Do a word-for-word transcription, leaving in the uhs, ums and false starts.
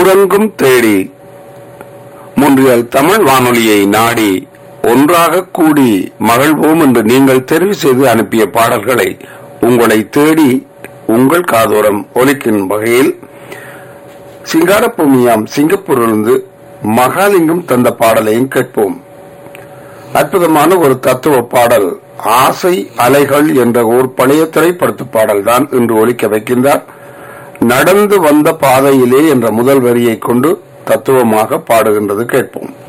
ஊரங்கும் தேடி முன்றியல் தமிழ் வானொலியை நாடி ஒன்றாக கூடி மகிழ்வோம் என்று நீங்கள் தெரிவு செய்து அனுப்பிய பாடல்களை உங்களை தேடி உங்கள் காதோரம் ஒலிக்கும் வகையில் சிங்காரபூமியாம் சிங்கப்பூரிலிருந்து மகாலிங்கம் தந்த பாடலையும் கேட்போம். அற்புதமான ஒரு தத்துவ பாடல், ஆசை அலைகள் என்ற ஒரு பழைய திரைப்படத்து பாடல் தான் இன்று ஒலிக்க வைக்கின்றார். நடந்து வந்த பாதையிலே என்ற முதல் வரியை கொண்டு தத்துவமாக பாடுகின்றது கேட்போம்.